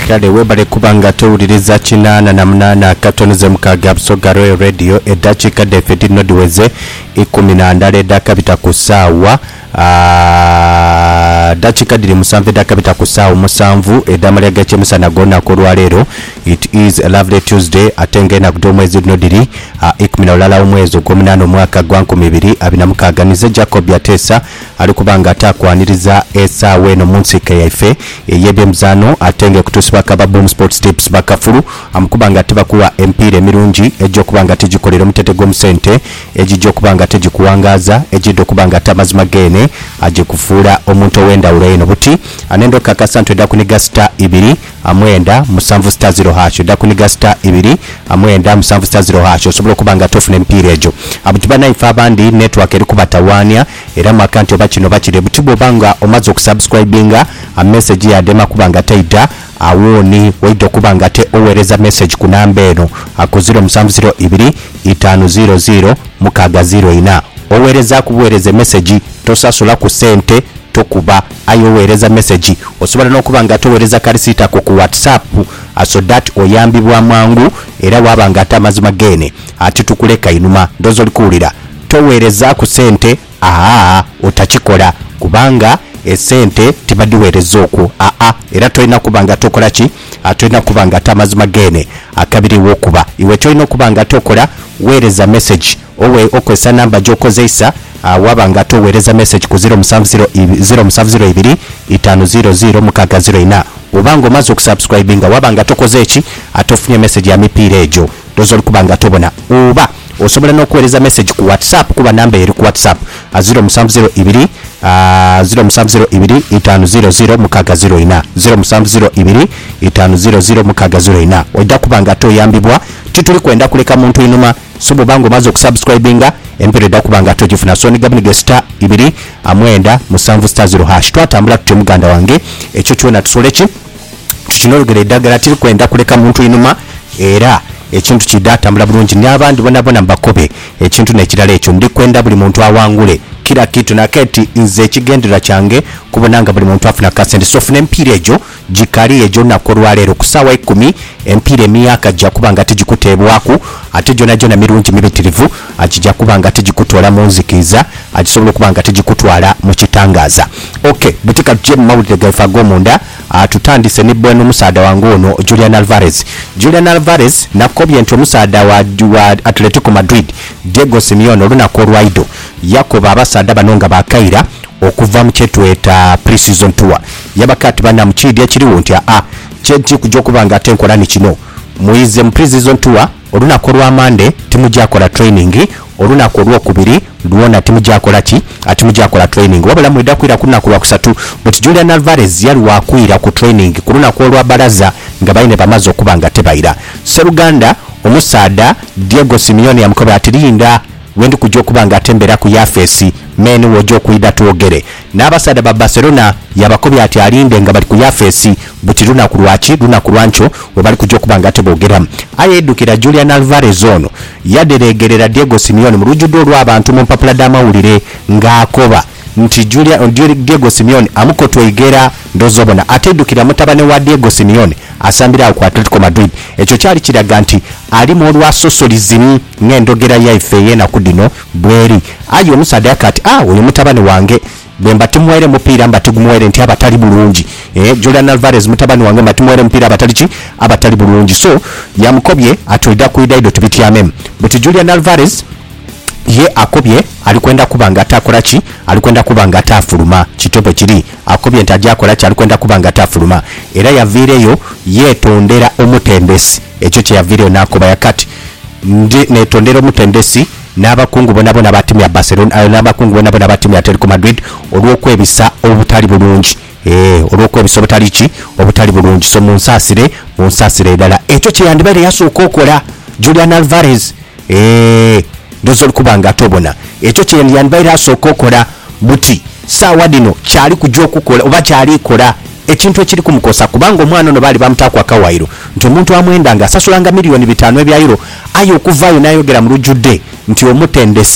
kale webale kubanga towuliriza 88 katonize mukaga Busoga Royal Radio eddakiika defeti nodiweze 12 eddaka bita ku ssaawa dakiika diri 7 eddaka bita ku ssaawa 7 eddamala g'ekyemisana g'olunaku olwaleero. It is a lovely Tuesday ate ng'enaku gy'omwezi luno diri 18 omwezi ogw'omunaana omwaka gwa 2026. Nize Jacob Yateesa ali kubanga ate akwaniriza essaawa eno mu nsika yaffe ey'ebyemizaano ate ng'ekutuusibwako aba Boom Sports Tips bakafulu amukubanga ate bakuwa emipiira emirungi egy'okubanga tegikolera omutete gw'omusente egijja okubanga tegikuwangaaza egidde okubanga ate amazima geene agikufuula omuntu ow'endawulo eno buti anendo kakasa ntwedda kuniga star 2 amwenda 7 star 0 hash edda kuniga star 2 amwenda 7 star 0 hash osobola okubanga tofuna emipiira egyo abutuba naife abandi network eri kubatawaanya era mu akanti oba kino bakire buti bw'obanga omaze okusubscribinga amessage yadema kubanga taita awoni waidde okubanga te oweereza message ku namba eno ako 0702 500 604 oweereza kubuweereza message tosasula ku sente tokuba ayoweereza message osobola n'okubanga toweereza kalisiita ku WhatsApp so that oyambibwa mangu era wabanga ate amazima geene ati tukuleka inuma ndozo likuwulira toweereza ku sente otakikola kubanga esente tibadiweereza okwo era tolina kubanga tokola ki tolina kubanga ate amazima geene akabiri w'okuba iwe tolina okubanga tokola weereza message okozesa namba gy'okozeisa wabanga toweereza message ku 0702 500 604 obanga omaze okusubscribinga wabanga tokoze eki atofunye message ya mipiira egyo ndozo likubanga tobona oba osobola n'okuweereza message ku WhatsApp kuba namba eri ku WhatsApp 0702 500 604 0702 500 604 ojja kubanga toyambibwa tituli kwenda kuleka muntu inuma so bw'obanga omaze okusubscribinga empeera edda kubanga togifuna so nigabuniga star 2 amwenda 7 star 0 hash twatambula tutyo muganda wange ekyo kyona tusole ki tukinologera eddagala tiri kwenda kuleka muntu inuma era ekintu kidatambula bulungi n'abandi bonabona mbakobe ekintu nekirala ekyo ndi kwenda buli muntu awangule kila kitu naketi nze ekigendera kyange kubonanga buli muntu afuna kasente sofuna empiira egyo gikali egyo nakolwaleero ku ssaawa 10 empiira emyaka ajja kubanga tegikuteebwaku ate gyona mirungi mibitirivu akijja kubanga tegikutwala mu nzikiriza akisobola okubanga tegikutwala mu kitangaaza. Okay, butika tuje mu mawulire gaife ag'omunda tutandise ne bweno omusaada wange ono Julian Alvarez nakobye nti omusaada wa Atletico Madrid Diego Simeone olunaku olwaido yakoba abasaada bano nga bakaira okuva mu kyetweta pre-season tour yabakati bana mukidi ekiriwo nti kyeki kujja okubanga ate nkolani kino muyize mu pre-season tour olunaku olw'amande timujjakola training olunaku olwokubiri luwona timujjakola ki atimujjakola training wabula mwedda kwira ku lunaku lwakusatu but Julian Alvarez yali wakwira ku training ku lunaku olwabalaza nga bayine bamaze okubanga tebayira Seruganda omusaada Diego Simeone yamukobe atirinda wendi kujja okubanga atembera ku yafesi meni wojja okuyida twogere n'abasaada ba Barcelona yabakobye ati alinde nga bali ku yafesi buti lunaku lwaki lunaku lwancho we bali kujja okubanga teboogeramu ayeddukira Julian Alvarez ono yaderegerera Diego Simeone mu lujjudde olw'abantu mu mpapula d'amawulire ng'akoba nti Diego Simeone amukotwegera ndozobona ateddukira mutabane wa Diego Simeone asambira ku Atletico Madrid ekyo kyali kiraga nti ali mu olwasosolizimu ng'endogera yaife yena kudino bweri ayo omusaada yakati oyo mutabane wange bemba timwere mupiira mbatigumwere nti abatali bulungi Julian Alvarez mutabani wange matimwere mupiira abatali bulungi so yamukobye atulida kuidaido tubityamu but Julian Alvarez ye akobye alikwenda kubanga atakola ki alikwenda kubanga atafuluma kitobo kiri akobye ntajja akola ki alikwenda kubanga atafuluma era yavireyo yetondera omutendesi ekyo kye yavireyo nakoba yakati netondera omutendesi n'abakungu bonabona batimu ya Barcelona n'abakungu bonabona batimu ya Atletico Madrid olw'okwebisa obutali bulungi olw'okwebisa obutali bulungi so munsaasire ddala ekyo kye yandibaire yasooka okola Julian Alvarez ndozo likubanga atobona ekyo kye yandibaire asooka okola buti saawa dino kyali kujja okukola oba kyali kola ekintu ekiri kumukosa kubanga omwana ono baali bamutaako akawairo nti omuntu amwenda nga asasulanga miliyoni 5 ebya euro ayo okuvaayo n'ayogera mu lujjudde nti omutendesi